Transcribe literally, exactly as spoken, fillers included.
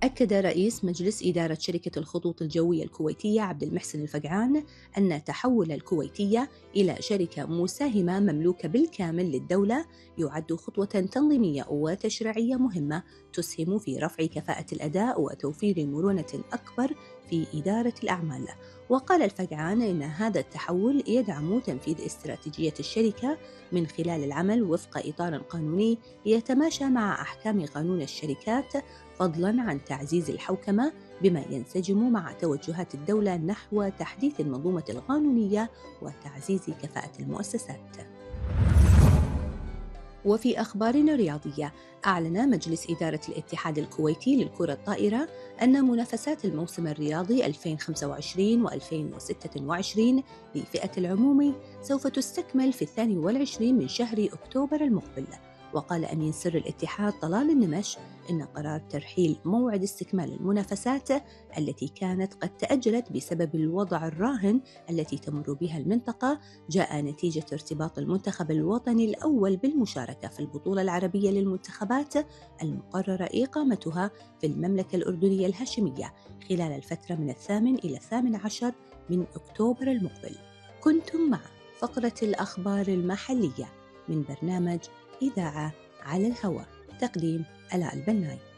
أكد رئيس مجلس إدارة شركة الخطوط الجوية الكويتية عبد المحسن الفقعان أن تحول الكويتية إلى شركة مساهمة مملوكة بالكامل للدولة يعد خطوة تنظيمية وتشريعية مهمة تسهم في رفع كفاءة الأداء وتوفير مرونة أكبر في إدارة الأعمال. وقال الفقعان إن هذا التحول يدعم تنفيذ استراتيجية الشركة من خلال العمل وفق إطار قانوني يتماشى مع أحكام قانون الشركات، فضلاً عن تعزيز الحوكمة بما ينسجم مع توجهات الدولة نحو تحديث المنظومة القانونية وتعزيز كفاءة المؤسسات. وفي أخبارنا الرياضية، أعلن مجلس إدارة الاتحاد الكويتي للكرة الطائرة أن منافسات الموسم الرياضي ألفين وخمسة وعشرين وألفين وستة وعشرين لفئة العمومي سوف تستكمل في الثاني والعشرين من شهر أكتوبر المقبل. وقال أمين سر الاتحاد طلال النمش إن قرار ترحيل موعد استكمال المنافسات التي كانت قد تأجلت بسبب الوضع الراهن التي تمر بها المنطقة جاء نتيجة ارتباط المنتخب الوطني الأول بالمشاركة في البطولة العربية للمنتخبات المقرر إقامتها في المملكة الأردنية الهاشمية خلال الفترة من الثامن إلى الثامن عشر من أكتوبر المقبل. كنتم مع فقرة الأخبار المحلية من برنامج إذاعة على الهواء، تقديم آلاء البناي.